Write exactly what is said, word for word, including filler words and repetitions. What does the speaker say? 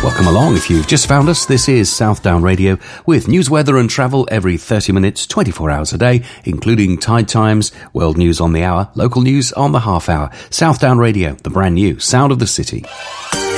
Welcome along. If you've just found us, this is Southdown Radio with news, weather and travel every thirty minutes, twenty-four hours a day, including tide times, world news on the hour, local news on the half hour. Southdown Radio, the brand new sound of the city.